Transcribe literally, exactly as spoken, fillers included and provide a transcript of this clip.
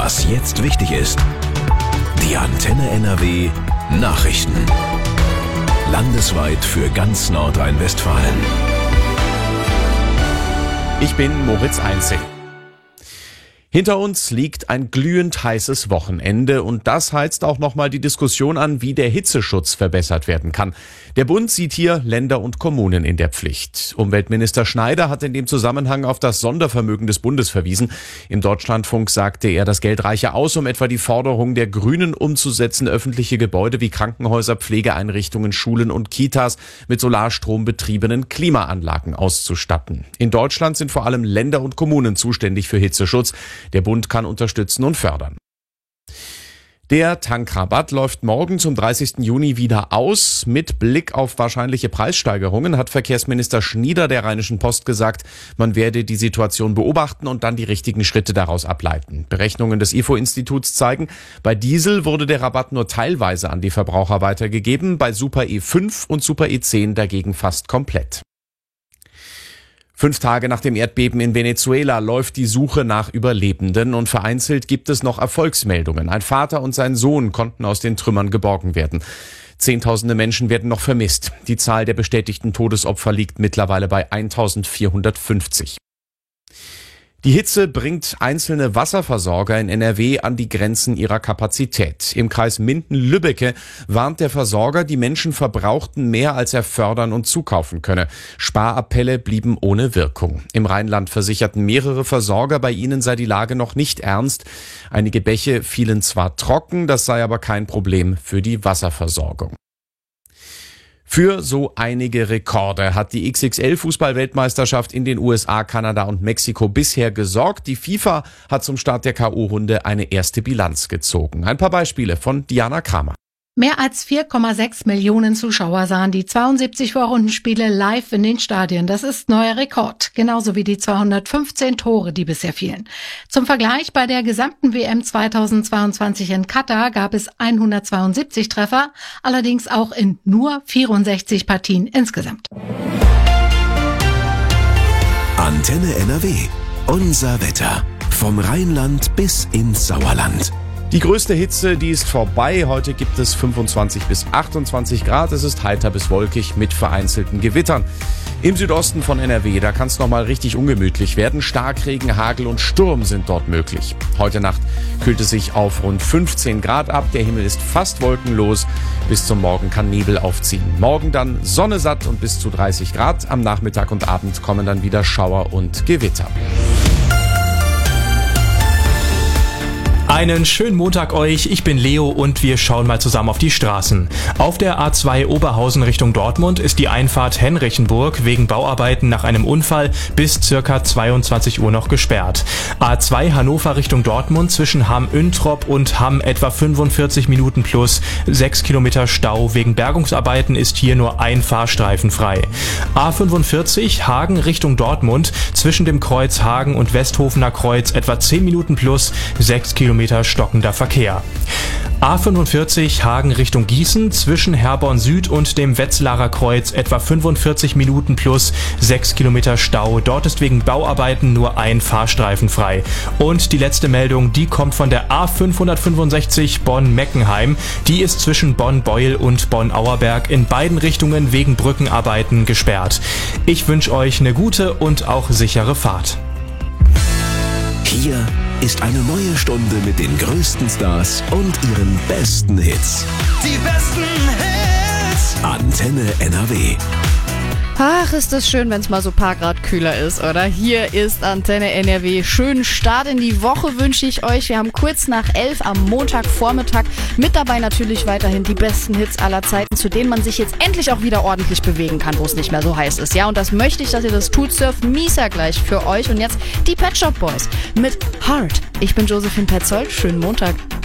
Was jetzt wichtig ist. Die Antenne N R W Nachrichten. Landesweit für ganz Nordrhein-Westfalen. Ich bin Moritz Einzig. Hinter uns liegt ein glühend heißes Wochenende und das heizt auch nochmal die Diskussion an, wie der Hitzeschutz verbessert werden kann. Der Bund sieht hier Länder und Kommunen in der Pflicht. Umweltminister Schneider hat in dem Zusammenhang auf das Sondervermögen des Bundes verwiesen. Im Deutschlandfunk sagte er, das Geld reiche aus, um etwa die Forderung der Grünen umzusetzen, öffentliche Gebäude wie Krankenhäuser, Pflegeeinrichtungen, Schulen und Kitas mit Solarstrom betriebenen Klimaanlagen auszustatten. In Deutschland sind vor allem Länder und Kommunen zuständig für Hitzeschutz. Der Bund kann unterstützen und fördern. Der Tankrabatt läuft morgen zum dreißigsten Juni wieder aus. Mit Blick auf wahrscheinliche Preissteigerungen hat Verkehrsminister Schnieder der Rheinischen Post gesagt, man werde die Situation beobachten und dann die richtigen Schritte daraus ableiten. Berechnungen des I F O-Instituts zeigen, bei Diesel wurde der Rabatt nur teilweise an die Verbraucher weitergegeben, bei Super E fünf und Super E zehn dagegen fast komplett. Fünf Tage nach dem Erdbeben in Venezuela läuft die Suche nach Überlebenden und vereinzelt gibt es noch Erfolgsmeldungen. Ein Vater und sein Sohn konnten aus den Trümmern geborgen werden. Zehntausende Menschen werden noch vermisst. Die Zahl der bestätigten Todesopfer liegt mittlerweile bei eintausendvierhundertfünfzig. Die Hitze bringt einzelne Wasserversorger in N R W an die Grenzen ihrer Kapazität. Im Kreis Minden-Lübbecke warnt der Versorger, die Menschen verbrauchten mehr, als er fördern und zukaufen könne. Sparappelle blieben ohne Wirkung. Im Rheinland versicherten mehrere Versorger, bei ihnen sei die Lage noch nicht ernst. Einige Bäche fielen zwar trocken, das sei aber kein Problem für die Wasserversorgung. Für so einige Rekorde hat die X X L-Fußball-Weltmeisterschaft in den U S A, Kanada und Mexiko bisher gesorgt. Die FIFA hat zum Start der K O-Runde eine erste Bilanz gezogen. Ein paar Beispiele von Diana Kramer. Mehr als vier Komma sechs Millionen Zuschauer sahen die zweiundsiebzig Vorrundenspiele live in den Stadien. Das ist neuer Rekord, genauso wie die zweihundertfünfzehn Tore, die bisher fielen. Zum Vergleich, bei der gesamten W M zweitausendzweiundzwanzig in Katar gab es hundertzweiundsiebzig Treffer, allerdings auch in nur vierundsechzig Partien insgesamt. Antenne N R W. Unser Wetter. Vom Rheinland bis ins Sauerland. Die größte Hitze, die ist vorbei. Heute gibt es fünfundzwanzig bis achtundzwanzig Grad. Es ist heiter bis wolkig mit vereinzelten Gewittern. Im Südosten von N R W, da kann es nochmal richtig ungemütlich werden. Starkregen, Hagel und Sturm sind dort möglich. Heute Nacht kühlt es sich auf rund fünfzehn Grad ab. Der Himmel ist fast wolkenlos. Bis zum Morgen kann Nebel aufziehen. Morgen dann Sonne satt und bis zu dreißig Grad. Am Nachmittag und Abend kommen dann wieder Schauer und Gewitter. Einen schönen Montag euch, ich bin Leo und wir schauen mal zusammen auf die Straßen. Auf der A zwei Oberhausen Richtung Dortmund ist die Einfahrt Henrichenburg wegen Bauarbeiten nach einem Unfall bis circa zweiundzwanzig Uhr noch gesperrt. A zwei Hannover Richtung Dortmund zwischen Hamm-Üntrop und Hamm etwa fünfundvierzig Minuten plus, sechs Kilometer Stau. Wegen Bergungsarbeiten ist hier nur ein Fahrstreifen frei. A fünfundvierzig Hagen Richtung Dortmund zwischen dem Kreuz Hagen und Westhofener Kreuz etwa zehn Minuten plus, sechs Kilometer stockender Verkehr. A fünfundvierzig Hagen Richtung Gießen zwischen Herborn Süd und dem Wetzlarer Kreuz etwa fünfundvierzig Minuten plus, sechs Kilometer Stau. Dort ist wegen Bauarbeiten nur ein Fahrstreifen frei. Und die letzte Meldung, die kommt von der A fünfhundertfünfundsechzig Bonn-Meckenheim. Die ist zwischen Bonn-Beuel und Bonn-Auerberg in beiden Richtungen wegen Brückenarbeiten gesperrt. Ich wünsche euch eine gute und auch sichere Fahrt. Hier ist eine neue Stunde mit den größten Stars und ihren besten Hits. Die besten Hits. Antenne N R W. Ach, ist das schön, wenn es mal so ein paar Grad kühler ist, oder? Hier ist Antenne N R W. Schönen Start in die Woche wünsche ich euch. Wir haben kurz nach elf am Montagvormittag. Mit dabei natürlich weiterhin die besten Hits aller Zeiten, zu denen man sich jetzt endlich auch wieder ordentlich bewegen kann, wo es nicht mehr so heiß ist. Ja, und das möchte ich, dass ihr das tut. Surf Misa gleich für euch. Und jetzt die Pet Shop Boys mit Heart. Ich bin Josephine Petzold. Schönen Montag.